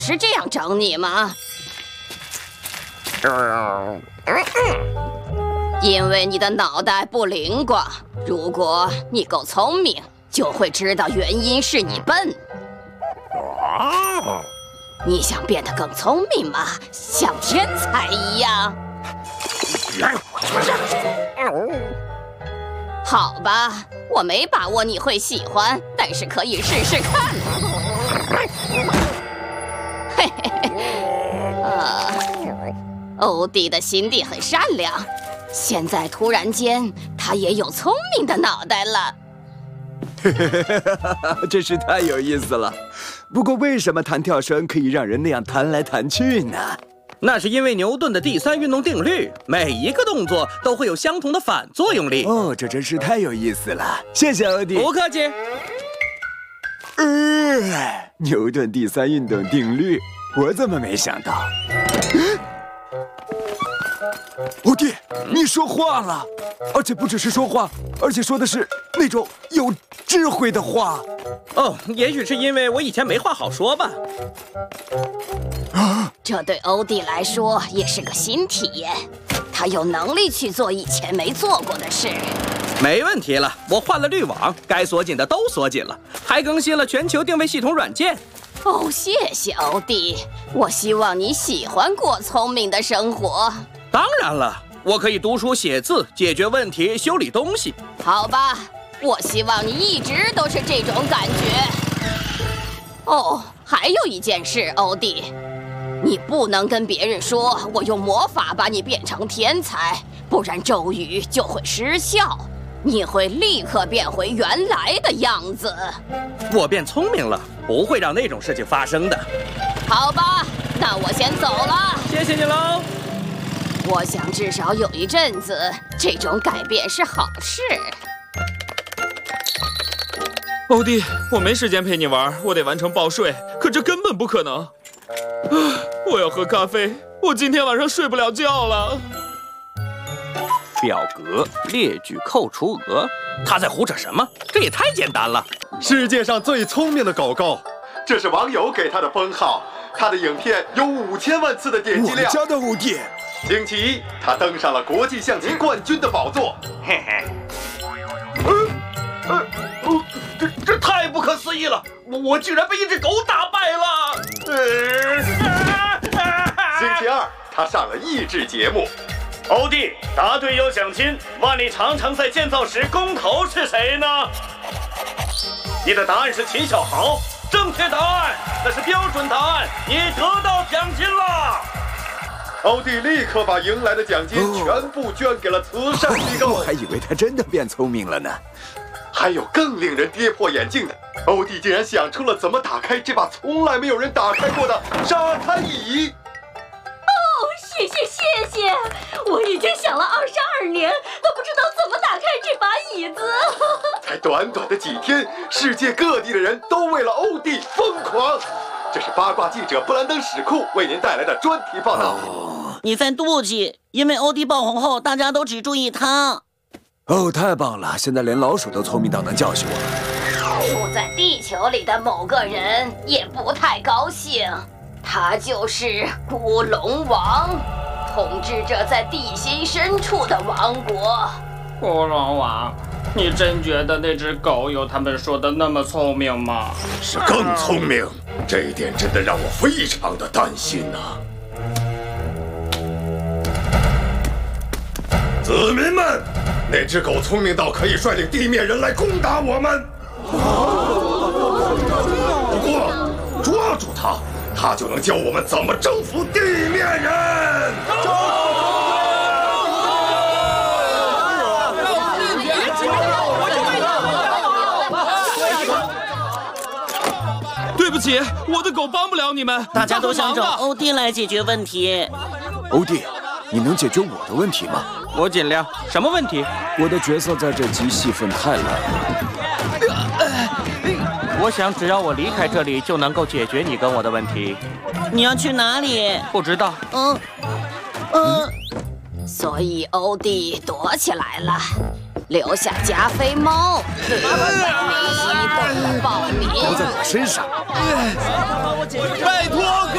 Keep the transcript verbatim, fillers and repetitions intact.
是这样整你吗？因为你的脑袋不灵光。如果你够聪明，就会知道原因是你笨。你想变得更聪明吗？像天才一样？好吧，我没把握你会喜欢，但是可以试试看。嘿嘿嘿，呃，欧弟的心地很善良，现在突然间他也有聪明的脑袋了。 真是太有意思了。不过，为什么弹跳绳可以让人那样弹来弹去呢？ 那是因为牛顿的第三运动定律，每一个动作都会有相同的反作用力。 哦，这真是太有意思了。谢谢欧弟。 不客气。 呃，牛顿第三运动定律，我怎么没想到？欧弟，你说话了，而且不只是说话，而且说的是那种有智慧的话。 哦，也许是因为我以前没话好说吧。 啊， 这对欧弟来说也是个新体验，他有能力去做以前没做过的事。 没问题了，我换了滤网，该锁紧的都锁紧了，还更新了全球定位系统软件。 哦，谢谢欧弟，我希望你喜欢过聪明的生活。 当然了，我可以读书写字、解决问题、修理东西。 好吧，我希望你一直都是这种感觉。哦，还有一件事，欧弟，你不能跟别人说我用魔法把你变成天才，不然咒语就会失效，你会立刻变回原来的样子。 我变聪明了，不会让那种事情发生的。 好吧，那我先走了。 谢谢你喽。 我想至少有一阵子，这种改变是好事。 欧弟，我没时间陪你玩，我得完成报税，可这根本不可能。我要喝咖啡，我今天晚上睡不了觉了。 表格列举扣除额，他在胡扯什么？这也太简单了。 世界上最聪明的狗狗，这是网友给他的封号。他的影片有五千万次的点击量。 我家的欧弟。 星期一，他登上了国际象棋冠军的宝座。嘿嘿。呃呃呃，这这太不可思议了！我我居然被一只狗打败了。呃啊啊、星期二，他上了益智节目。 欧弟，答对有奖金。万里长城在建造时工头是谁呢？你的答案是秦小豪，正确答案，那是标准答案，你得到奖金了。 欧弟立刻把赢来的奖金全部捐给了慈善机构。 我还以为他真的变聪明了呢。 还有更令人跌破眼镜的，欧弟竟然想出了怎么打开这把从来没有人打开过的沙滩椅。 哦，谢谢谢谢，我已经想了二十二年，都不知道怎么打开这把椅子。 才短短的几天，世界各地的人都为了欧弟疯狂。这是八卦记者布兰登史库为您带来的专题报道。 哦、你在妒忌，因为欧弟爆红后，大家都只注意他。 哦，太棒了！现在连老鼠都聪明到能教训我。 住在地球里的某个人也不太高兴，他就是孤龙王，统治着在地心深处的王国。 孤龙王，你真觉得那只狗有他们说的那么聪明吗？ 是更聪明，这一点真的让我非常的担心呐、啊。子民们，那只狗聪明到可以率领地面人来攻打我们。不过抓住它，它就能教我们怎么征服地面人。 对不起，我的狗帮不了你们。 大家都想找欧弟来解决问题。 欧弟，你能解决我的问题吗？ 我尽量。什么问题？ 我的角色在这集戏份太烂了。 我想只要我离开这里，就能够解决你跟我的问题。 你要去哪里？ 不知道。 嗯嗯。 所以欧弟躲起来了，留下加菲猫，对我们移动的暴民。 都在我身上。 拜托。